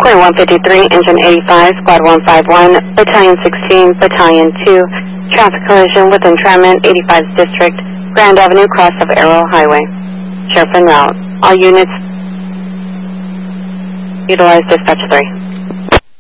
Clear 153, engine 85, squad 151, battalion 16, battalion 2, traffic collision with entrapment, 85th district, Grand Avenue, cross of Arrow Highway. Sheriff en route. All units utilize dispatch 3.